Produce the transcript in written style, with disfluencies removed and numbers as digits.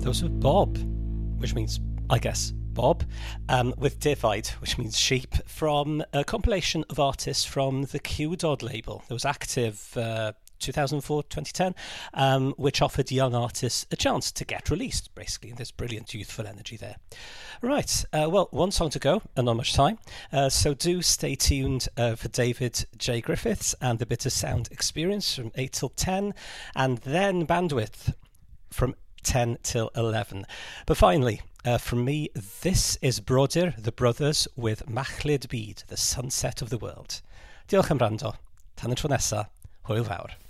Those were Bob, which means, I guess, Bob, with Divide, which means sheep, from a compilation of artists from the Q-Dod label that was active 2004-2010, which offered young artists a chance to get released, basically. There's brilliant youthful energy there. Right, well, one song to go and not much time, so do stay tuned for David J. Griffiths and the Bitter Sound Experience from 8 till 10, and then Bandwidth from 10 till 11. But finally, from me, this is Brodyr, the Brothers, with Machlid Byd, the Sunset of the World. Diolch am wrando. Tan y tro nesa, hwyl fawr.